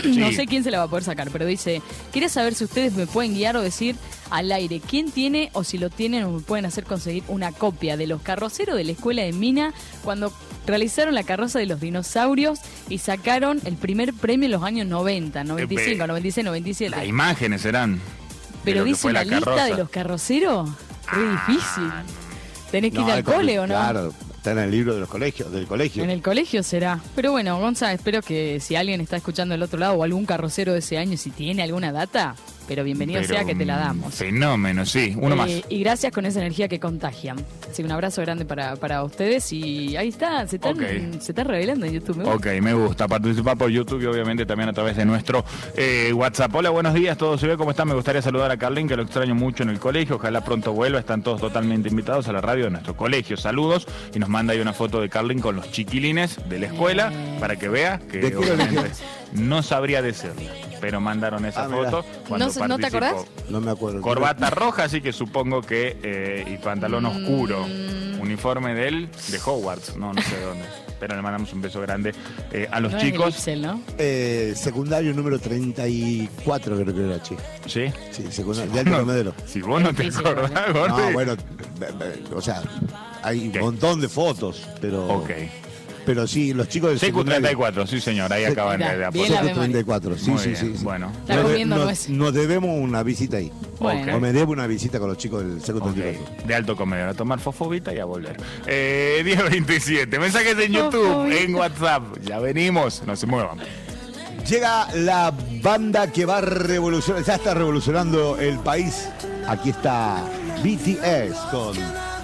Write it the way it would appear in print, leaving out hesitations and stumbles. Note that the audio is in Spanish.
No sé quién se la va a poder sacar, pero dice, quería saber si ustedes me pueden guiar o decir al aire quién tiene o si lo tienen o me pueden hacer conseguir una copia de los carroceros de la escuela de Mina cuando realizaron la carroza de los dinosaurios y sacaron el primer premio en los años 90, 95, 96, 97. Las imágenes serán. Pero dice la lista carroza de los carroceros, re difícil. ¿Tenés que ir al cole o no? Claro, está en el libro de los colegios, del colegio. En el colegio será. Pero bueno, Gonza, espero que si alguien está escuchando del otro lado o algún carrocero de ese año, si tiene alguna data, pero bienvenido sea que te la damos. Fenómeno, sí. Uno más. Y gracias con esa energía que contagian. Así que un abrazo grande para ustedes y ahí está, se están revelando en YouTube. Me gusta participar por YouTube y obviamente también a través de nuestro WhatsApp. Hola, buenos días, todos se ve cómo están. Me gustaría saludar a Carlín, que lo extraño mucho en el colegio. Ojalá pronto vuelva. Están todos totalmente invitados a la radio de nuestro colegio. Saludos. Y nos manda ahí una foto de Carlín con los chiquilines de la escuela para que vea que obviamente no sabría decirle. Pero mandaron esa foto cuando participó. ¿No te acordás? No me acuerdo. Corbata roja, así que supongo que y pantalón oscuro. Uniforme de Hogwarts, no sé dónde. Pero le mandamos un beso grande a los chicos. Ipsel, ¿no? Secundario número 34 creo que era, che. ¿Sí? Sí, secundario, de Alto Comedero. Si vos no te acordás, Gordi. No, bueno, o sea, hay un montón de fotos, pero... Ok. Pero sí, los chicos del secundario... 34, sí señor, ahí acaban de bien apoyar. 34, sí. Bueno. Nos debemos una visita ahí. Bueno. O me debo una visita con los chicos del secundario. De Alto Comedero, a tomar fofobita y a volver. 10:27, mensajes en YouTube, en WhatsApp. Ya venimos, no se muevan. Llega la banda que va a revolucionar, ya está revolucionando el país. Aquí está BTS con